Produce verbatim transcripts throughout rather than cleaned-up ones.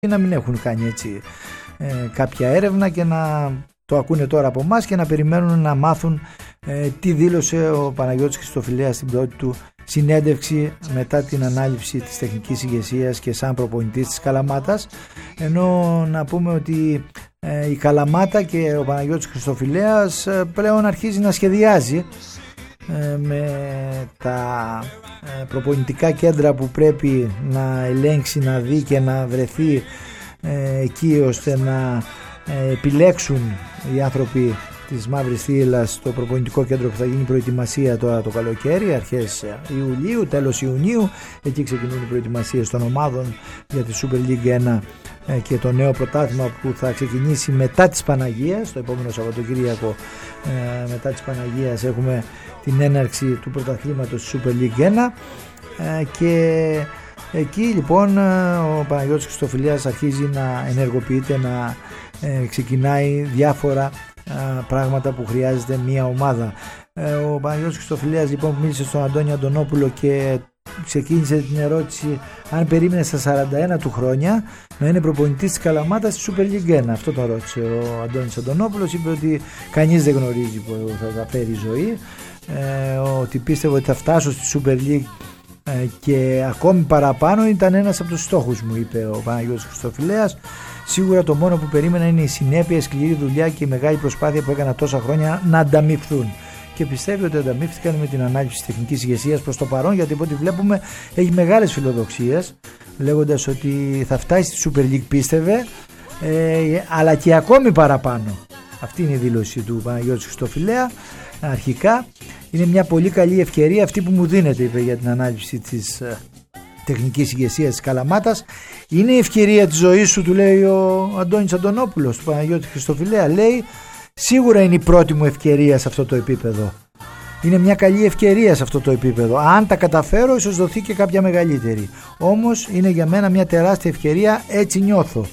να μην έχουν κάνει έτσι ε, κάποια έρευνα και να το ακούνε τώρα από εμάς και να περιμένουν να μάθουν ε, τι δήλωσε ο Παναγιώτης Χριστοφιλέας στην πρώτη του συνέντευξη μετά την ανάληψη της τεχνικής ηγεσίας και σαν προπονητής της Καλαμάτας. Ενώ να πούμε ότι ε, η Καλαμάτα και ο Παναγιώτης Χριστοφιλέας ε, πλέον αρχίζει να σχεδιάζει ε, με τα ε, προπονητικά κέντρα που πρέπει να ελέγξει, να δει και να βρεθεί ε, εκεί ώστε να ε, επιλέξουν οι άνθρωποι της Μαύρης Θύελλας στο προπονητικό κέντρο που θα γίνει προετοιμασία τώρα το καλοκαίρι, αρχές Ιουλίου, τέλος Ιουνίου. Εκεί ξεκινούν οι προετοιμασίες των ομάδων για τη Super League ένα και το νέο πρωτάθλημα που θα ξεκινήσει μετά της Παναγίας, το επόμενο Σαββατοκύριακο. Ε, μετά της Παναγίας έχουμε την έναρξη του πρωταθλήματος Super League ένα ε, και εκεί λοιπόν ο Παναγιώτης Χριστοφιλέας αρχίζει να ενεργοποιείται, να ε, ξεκινάει διάφορα πράγματα που χρειάζεται μια ομάδα. Ο Παναγιώτης Χριστοφιλέας λοιπόν μίλησε στον Αντώνη Αντωνόπουλο και ξεκίνησε την ερώτηση αν περίμενε στα σαράντα ένα του χρόνια να είναι προπονητής της Καλαμάτας στη Super League ένα. Αυτό το ρώτησε ο Αντώνης Αντωνόπουλος. Είπε ότι κανείς δεν γνωρίζει που θα τα φέρει η ζωή, ε, ότι πίστευε ότι θα φτάσω στη Super League ε, και ακόμη παραπάνω. Ήταν ένας από τους στόχους μου, είπε ο Παναγιώτης Χριστοφιλέας. Σίγουρα το μόνο που περίμενα είναι η συνέπεια, η σκληρή δουλειά και η μεγάλη προσπάθεια που έκανα τόσα χρόνια να ανταμυφθούν. Και πιστεύει ότι ανταμυφθήκαν με την ανάληψη της τεχνικής ηγεσίας προς το παρόν, γιατί από ό,τι βλέπουμε έχει μεγάλες φιλοδοξίες, λέγοντας ότι θα φτάσει στη Super League, πίστευε, ε, αλλά και ακόμη παραπάνω. Αυτή είναι η δήλωση του Παναγιώτη Χριστοφιλέα. Αρχικά είναι μια πολύ καλή ευκαιρία αυτή που μου δίνεται, είπε, για την ανάληψη της τεχνικής ηγεσίας της Καλαμάτας. Είναι η ευκαιρία της ζωής σου, του λέει ο Αντώνης Αντωνόπουλος, του Παναγιώτη Χριστοφιλέα. Λέει, σίγουρα είναι η πρώτη μου ευκαιρία σε αυτό το επίπεδο. Είναι μια καλή ευκαιρία σε αυτό το επίπεδο. Αν τα καταφέρω, ίσως δοθεί και κάποια μεγαλύτερη. Όμως είναι για μένα μια τεράστια ευκαιρία, έτσι νιώθω.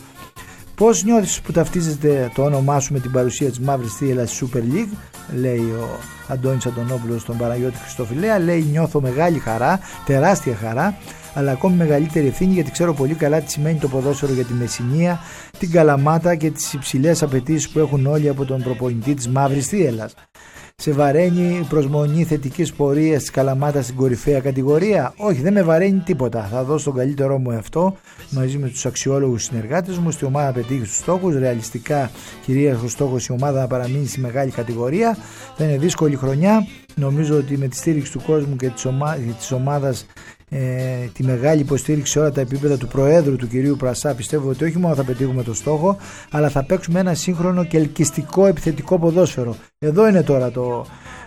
Πώς νιώθεις που ταυτίζεται το όνομά σου με την παρουσία της Μαύρης Θύελλας στη Super League, λέει ο Αντώνης Αντωνόπουλος στον Παναγιώτη Χριστοφιλέα. Λέει, νιώθω μεγάλη χαρά, τεράστια χαρά, αλλά ακόμη μεγαλύτερη ευθύνη, γιατί ξέρω πολύ καλά τι σημαίνει το ποδόσφαιρο για τη Μεσσηνία, την Καλαμάτα και τις υψηλές απαιτήσεις που έχουν όλοι από τον προπονητή της Μαύρης Θύελλας. Σε βαραίνει η προσμονή θετικής πορείας της Καλαμάτας στην κορυφαία κατηγορία? Όχι, δεν με βαραίνει τίποτα. Θα δώσω τον καλύτερό μου εαυτό μαζί με τους αξιόλογους συνεργάτες μου στη ομάδα να πετύχει τους στόχους. Ρεαλιστικά, κυρίαρχος στόχος η ομάδα να παραμείνει στη μεγάλη κατηγορία. Θα είναι δύσκολη χρονιά. Νομίζω ότι με τη στήριξη του κόσμου και της, ομα... της ομάδας, ε, τη μεγάλη υποστήριξη σε όλα τα επίπεδα του Προέδρου, του κυρίου Πρασά, πιστεύω ότι όχι μόνο θα πετύχουμε το στόχο, αλλά θα παίξουμε ένα σύγχρονο και ελκυστικό επιθετικό ποδόσφαιρο. Εδώ είναι τώρα το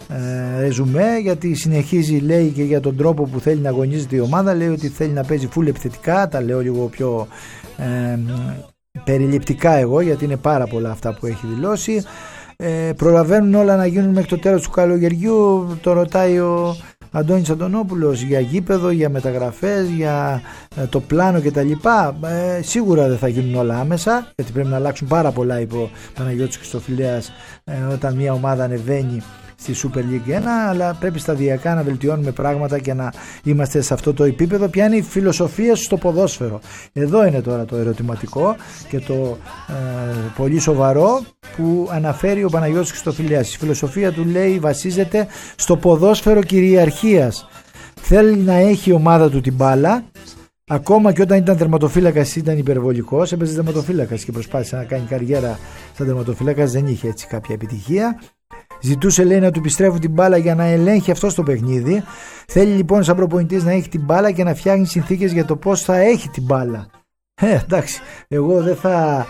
ε, ρεζουμέ, γιατί συνεχίζει, λέει, και για τον τρόπο που θέλει να αγωνίζεται η ομάδα. Λέει ότι θέλει να παίζει full επιθετικά. Τα λέω λίγο πιο ε, περιληπτικά εγώ, γιατί είναι πάρα πολλά αυτά που έχει δηλώσει. Ε, προλαβαίνουν όλα να γίνουν μέχρι το τέλος του καλοκαιριού. Το ρωτάει ο Αντώνης Αντωνόπουλος για γήπεδο, για μεταγραφές, για ε, το πλάνο κτλ. Ε, σίγουρα δεν θα γίνουν όλα άμεσα, γιατί πρέπει να αλλάξουν πάρα πολλά, είπε ο Παναγιώτης Χριστοφιλέας, ε, όταν μια ομάδα ανεβαίνει στη Super League ένα, αλλά πρέπει σταδιακά να βελτιώνουμε πράγματα και να είμαστε σε αυτό το επίπεδο. Ποια είναι η φιλοσοφία σου στο ποδόσφαιρο? Εδώ είναι τώρα το ερωτηματικό και το ε, πολύ σοβαρό που αναφέρει ο Παναγιώτης Χριστοφιλέας. Η φιλοσοφία του, λέει, βασίζεται στο ποδόσφαιρο κυριαρχίας. Θέλει να έχει η ομάδα του την μπάλα. Ακόμα και όταν ήταν τερματοφύλακας ήταν υπερβολικός. Έπαιζε τερματοφύλακας και προσπάθησε να κάνει καριέρα σαν τερματοφύλακας. Δεν είχε έτσι κάποια επιτυχία. Ζητούσε, λέει, να του επιστρέφουν την μπάλα για να ελέγχει αυτό το παιχνίδι. Θέλει λοιπόν σαν προπονητής να έχει την μπάλα και να φτιάχνει συνθήκες για το πώς θα έχει την μπάλα. Ε, εντάξει, εγώ δεν θα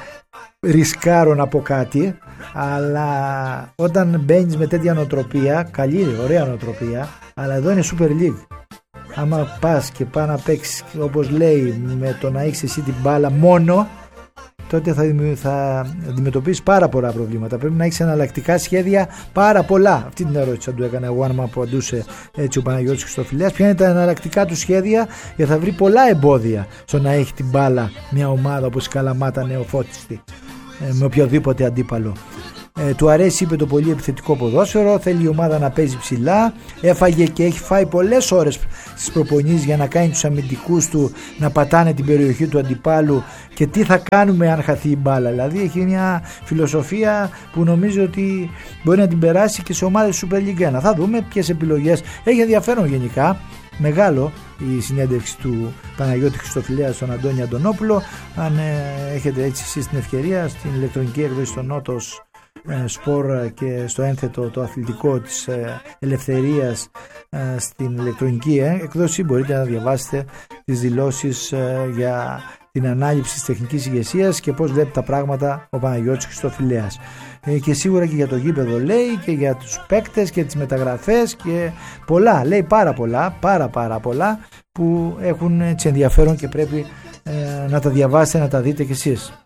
ρισκάρω να πω κάτι, αλλά όταν μπαίνεις με τέτοια νοοτροπία, καλή, ωραία νοοτροπία, αλλά εδώ είναι Super League. Άμα πας και πάει να παίξεις, όπως λέει, με το να έχεις εσύ την μπάλα μόνο, τότε θα, θα αντιμετωπίσεις πάρα πολλά προβλήματα. Πρέπει να έχεις εναλλακτικά σχέδια πάρα πολλά. Αυτή την ερώτηση θα του έκανε εγώ, αν μου απαντούσε έτσι ο Παναγιώτης Χριστοφιλέας. Ποια είναι τα εναλλακτικά του σχέδια? Γιατί θα βρει πολλά εμπόδια στο να έχει την μπάλα μια ομάδα όπως η Καλαμάτα νεοφώτιστη, με οποιοδήποτε αντίπαλο. Ε, του αρέσει, είπε, το πολύ επιθετικό ποδόσφαιρο, θέλει η ομάδα να παίζει ψηλά, έφαγε και έχει φάει πολλές ώρες στις προπονήσεις για να κάνει τους αμυντικούς του να πατάνε την περιοχή του αντιπάλου και τι θα κάνουμε αν χαθεί η μπάλα. Δηλαδή έχει μια φιλοσοφία που νομίζω ότι μπορεί να την περάσει και σε ομάδες Super League ένα. Θα δούμε ποιες επιλογές. Έχει ενδιαφέρον γενικά, μεγάλο η συνέντευξη του Παναγιώτη Χριστοφιλέα στον Αντώνη Αντωνόπουλο. Αν ε, έχετε έτσι εσείς την ευκαιρία, στην ηλεκτρονική έκδοση στο Νότος Σπορ και στο ένθετο το αθλητικό της Ελευθερίας στην ηλεκτρονική έκδοση, μπορείτε να διαβάσετε τις δηλώσεις για την ανάληψη της τεχνικής ηγεσίας και πώς βλέπει τα πράγματα ο Παναγιώτης Χριστοφιλέας. Και σίγουρα και για το γήπεδο λέει, και για τους παίκτες και τις μεταγραφές και πολλά, λέει πάρα πολλά, πάρα πάρα πολλά που έχουν έτσι ενδιαφέρον και πρέπει ε, να τα διαβάσετε, να τα δείτε κι εσείς.